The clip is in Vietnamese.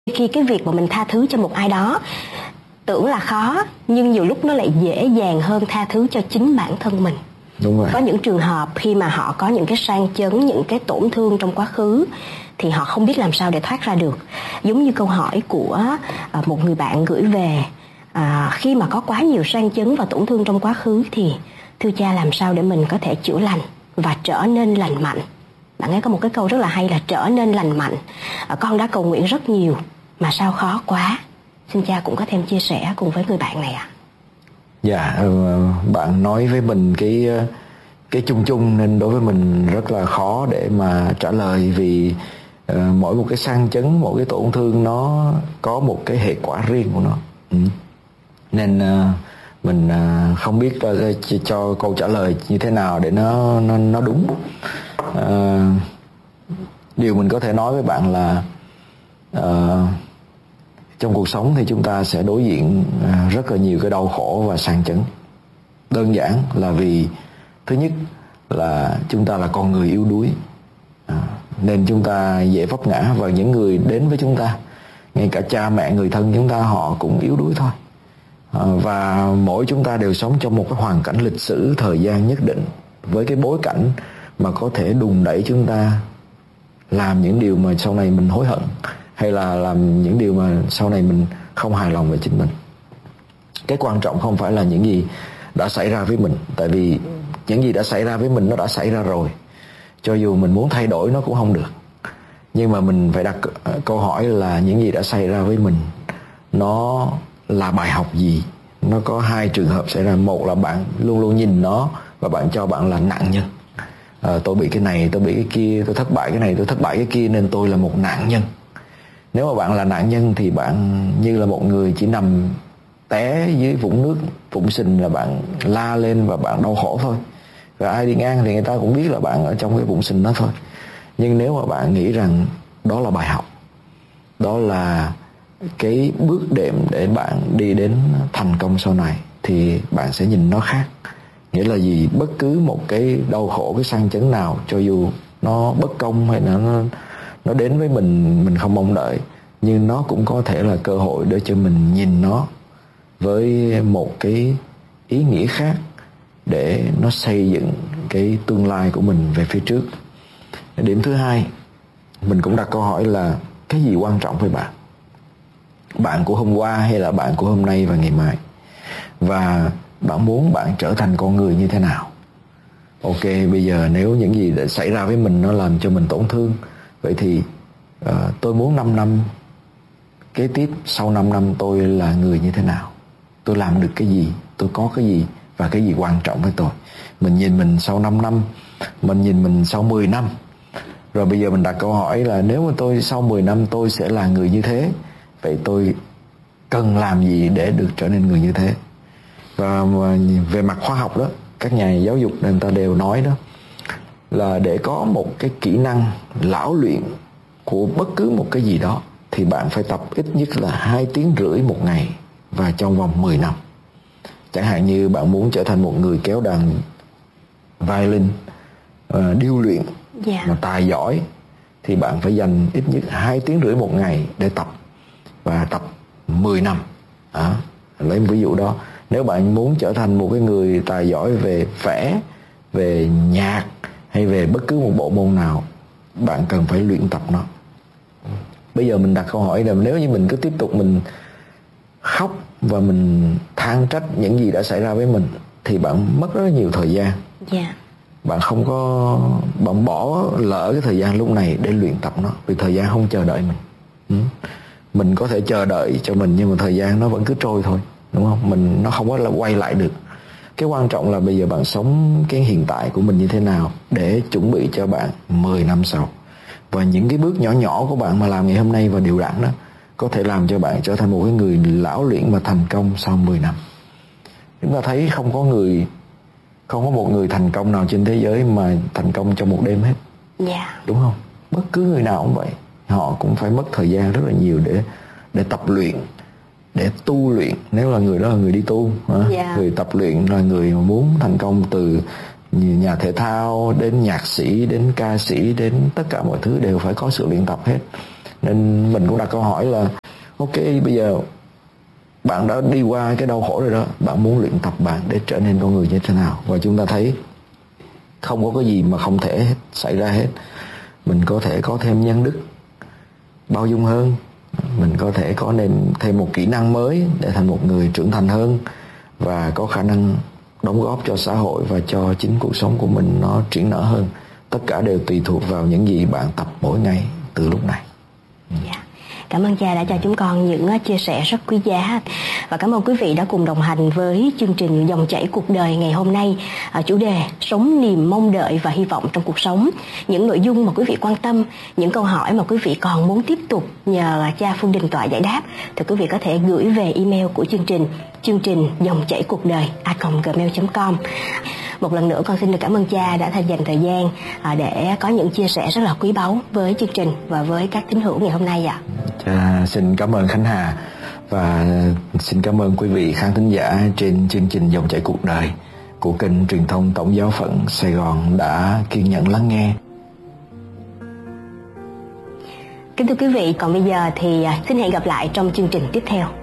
Khi cái việc mà mình tha thứ cho một ai đó tưởng là khó, nhưng nhiều lúc nó lại dễ dàng hơn tha thứ cho chính bản thân mình. Đúng rồi. Có những trường hợp khi mà họ có những cái sang chấn, những cái tổn thương trong quá khứ thì họ không biết làm sao để thoát ra được. Giống như câu hỏi của một người bạn gửi về, khi mà có quá nhiều sang chấn và tổn thương trong quá khứ thì thưa cha làm sao để mình có thể chữa lành và trở nên lành mạnh? Bạn ấy có một cái câu rất là hay là trở nên lành mạnh. Con đã cầu nguyện rất nhiều mà sao khó quá. Xin cha cũng có thêm chia sẻ cùng với người bạn này ạ. Dạ, bạn nói với mình cái chung chung nên đối với mình rất là khó để mà trả lời, vì mỗi một cái sang chấn, mỗi cái tổn thương nó có một cái hệ quả riêng của nó. Nên mình không biết cho câu trả lời như thế nào để nó đúng. Điều mình có thể nói với bạn là trong cuộc sống thì chúng ta sẽ đối diện rất là nhiều cái đau khổ và sang chấn. Đơn giản là vì thứ nhất là chúng ta là con người yếu đuối, nên chúng ta dễ vấp ngã, và những người đến với chúng ta, ngay cả cha mẹ, người thân chúng ta, họ cũng yếu đuối thôi. Và mỗi chúng ta đều sống trong một cái hoàn cảnh lịch sử, thời gian nhất định, với cái bối cảnh mà có thể đùn đẩy chúng ta làm những điều mà sau này mình hối hận, hay là làm những điều mà sau này mình không hài lòng về chính mình. Cái quan trọng không phải là những gì đã xảy ra với mình, tại vì những gì đã xảy ra với mình nó đã xảy ra rồi. Cho dù mình muốn thay đổi nó cũng không được. Nhưng mà mình phải đặt câu hỏi là những gì đã xảy ra với mình nó là bài học gì? Nó có hai trường hợp xảy ra. Một là bạn luôn luôn nhìn nó và bạn cho bạn là nạn nhân. Tôi bị cái này, tôi bị cái kia, tôi thất bại cái này, tôi thất bại cái kia, nên tôi là một nạn nhân. Nếu mà bạn là nạn nhân thì bạn như là một người chỉ nằm té dưới vũng nước, vũng sình là bạn la lên và bạn đau khổ thôi. Và ai đi ngang thì người ta cũng biết là bạn ở trong cái vũng sình đó thôi. Nhưng nếu mà bạn nghĩ rằng đó là bài học, đó là cái bước đệm để bạn đi đến thành công sau này, thì bạn sẽ nhìn nó khác. Nghĩa là gì? Bất cứ một cái đau khổ, cái sang chấn nào, cho dù nó bất công hay là nó đến với mình không mong đợi, nhưng nó cũng có thể là cơ hội để cho mình nhìn nó với một cái ý nghĩa khác, để nó xây dựng cái tương lai của mình về phía trước. Điểm thứ hai, mình cũng đặt câu hỏi là cái gì quan trọng với bạn? Bạn của hôm qua hay là bạn của hôm nay và ngày mai? Và bạn muốn bạn trở thành con người như thế nào? Ok, bây giờ nếu những gì đã xảy ra với mình nó làm cho mình tổn thương, vậy thì tôi muốn 5 năm kế tiếp, sau 5 năm tôi là người như thế nào? Tôi làm được cái gì? Tôi có cái gì? Và cái gì quan trọng với tôi? Mình nhìn mình sau 5 năm, mình nhìn mình sau 10 năm. Rồi bây giờ mình đặt câu hỏi là nếu mà tôi sau 10 năm tôi sẽ là người như thế, vậy tôi cần làm gì để được trở nên người như thế? Và về mặt khoa học đó, các nhà giáo dục người ta đều nói đó, là để có một cái kỹ năng lão luyện của bất cứ một cái gì đó thì bạn phải tập ít nhất là 2 tiếng rưỡi một ngày và trong vòng 10 năm. Chẳng hạn như bạn muốn trở thành một người kéo đàn violin điêu luyện mà tài giỏi, thì bạn phải dành ít nhất 2 tiếng rưỡi một ngày để tập, và tập 10 năm. Lấy một ví dụ đó. Nếu bạn muốn trở thành một cái người tài giỏi về vẽ, về nhạc hay về bất cứ một bộ môn nào, bạn cần phải luyện tập nó. Bây giờ mình đặt câu hỏi là nếu như mình cứ tiếp tục mình khóc và mình than trách những gì đã xảy ra với mình, thì bạn mất rất nhiều thời gian. Bạn bỏ lỡ cái thời gian lúc này để luyện tập nó, vì thời gian không chờ đợi mình. Mình có thể chờ đợi cho mình, nhưng mà thời gian nó vẫn cứ trôi thôi, đúng không? Nó không có là quay lại được. Cái quan trọng là bây giờ bạn sống cái hiện tại của mình như thế nào để chuẩn bị cho bạn 10 năm sau. Và những cái bước nhỏ nhỏ của bạn mà làm ngày hôm nay và đều đặn đó có thể làm cho bạn trở thành một cái người lão luyện và thành công sau 10 năm. Chúng ta thấy không có một người thành công nào trên thế giới mà thành công trong một đêm hết. Đúng không? Bất cứ người nào cũng vậy. Họ cũng phải mất thời gian rất là nhiều để tập luyện, để tu luyện. Nếu là người đó là người đi tu, người tập luyện là người mà muốn thành công, từ nhà thể thao đến nhạc sĩ, đến ca sĩ, đến tất cả mọi thứ đều phải có sự luyện tập hết. Nên mình cũng đặt câu hỏi là ok, bây giờ bạn đã đi qua cái đau khổ rồi đó, bạn muốn luyện tập bạn để trở nên con người như thế nào? Và chúng ta thấy không có cái gì mà không thể xảy ra hết. Mình có thể có thêm nhân đức, bao dung hơn. Mình có thể có nên thêm một kỹ năng mới để thành một người trưởng thành hơn, và có khả năng đóng góp cho xã hội và cho chính cuộc sống của mình nó triển nở hơn. Tất cả đều tùy thuộc vào những gì bạn tập mỗi ngày từ lúc này. Cảm ơn cha đã cho chúng con những chia sẻ rất quý giá. Và cảm ơn quý vị đã cùng đồng hành với chương trình Dòng chảy cuộc đời ngày hôm nay. Chủ đề sống niềm mong đợi và hy vọng trong cuộc sống. Những nội dung mà quý vị quan tâm, những câu hỏi mà quý vị còn muốn tiếp tục nhờ cha Phương Đình Tọa giải đáp, thì quý vị có thể gửi về email của chương trình dòng chảy cuộc đời @gmail.com. Một lần nữa con xin được cảm ơn cha đã dành thời gian để có những chia sẻ rất là quý báu với chương trình và với các tín hữu ngày hôm nay ạ. Cha xin cảm ơn Khánh Hà và xin cảm ơn quý vị khán thính giả trên chương trình Dòng chảy cuộc đời của kênh truyền thông Tổng giáo phận Sài Gòn đã kiên nhẫn lắng nghe. Kính thưa quý vị, còn bây giờ thì xin hẹn gặp lại trong chương trình tiếp theo.